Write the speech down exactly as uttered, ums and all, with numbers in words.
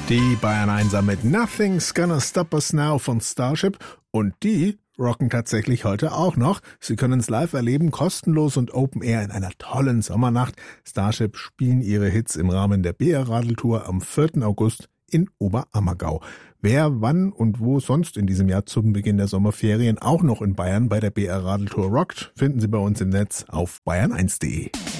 Die Bayern Einser mit Nothing's Gonna Stop Us Now von Starship und die rocken tatsächlich heute auch noch. Sie können es live erleben, kostenlos und Open Air in einer tollen Sommernacht. Starship spielen ihre Hits im Rahmen der B R-Radeltour am vierten August in Oberammergau. Wer, wann und wo sonst in diesem Jahr zum Beginn der Sommerferien auch noch in Bayern bei der B R-Radeltour rockt, finden Sie bei uns im Netz auf bayern eins punkt de.